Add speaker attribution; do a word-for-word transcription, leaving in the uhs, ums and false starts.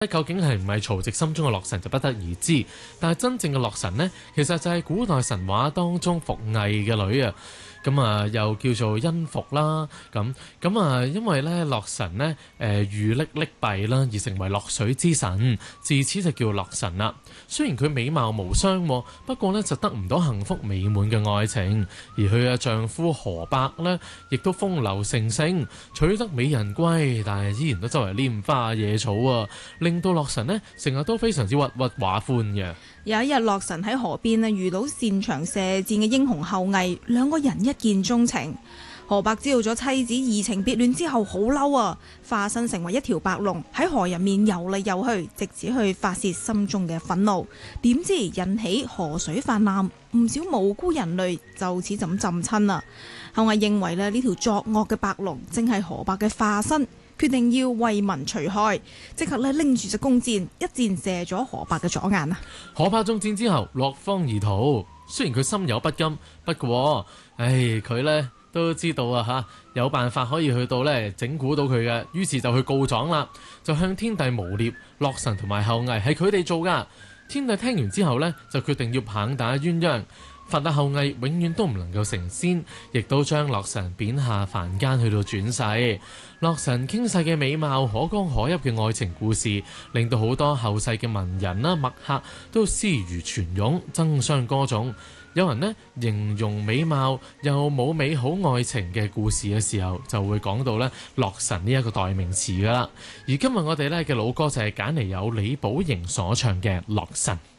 Speaker 1: 究竟係唔係曹植心中嘅洛神就不得而知，但係真正嘅洛神呢，其實就係古代神話當中伏羿嘅女啊。咁啊，又叫做殷伏啦。咁咁啊，因為咧洛神呢，誒遇溺溺斃啦，而成為洛水之神，自此就叫洛神啦。雖然佢美貌無雙，不過呢就得唔到幸福美滿嘅愛情，而佢嘅丈夫河伯呢，亦都風流成性，娶得美人歸，但係依然都周圍拈花惹草啊，令到洛神呢成日都非常之鬱鬱寡歡嘅。
Speaker 2: 有一日，洛神喺河邊遇到擅長射箭嘅英雄后羿，兩個人一見鍾情。河伯知道咗妻子移情別戀之後，好嬲啊，化身成為一條白龍喺河入面游嚟游去，直至去發洩心中嘅憤怒。點知引起河水泛濫，唔少無辜人類就此就咁浸親啦。后羿認為咧呢條作惡嘅白龍正係河伯嘅化身，決定要為民除害，即刻咧拎住隻弓箭，一箭射咗河伯嘅左眼啊！
Speaker 1: 河伯中箭之後落荒而逃，雖然佢心有不甘，不過，唉，佢呢都知道啊吓，有辦法可以去到呢整蠱到佢嘅，於是就去告狀啦，就向天帝誣衊洛神同埋后羿係佢哋做噶。天帝聽完之後呢，就決定要棒打鴛鴦，罰啊后羿永遠都唔能夠成仙，亦都將洛神貶下凡間去到轉世。洛神傾世嘅美貌、可歌可泣嘅愛情故事，令到好多後世嘅文人啦、墨客都詩如泉湧，爭相歌頌。有人呢形容美貌又冇美好愛情嘅故事嘅時候，就會講到呢洛神呢一個代名詞噶啦。而今日我哋呢嘅老歌就係揀嚟有李寶瑩所唱嘅《洛神》。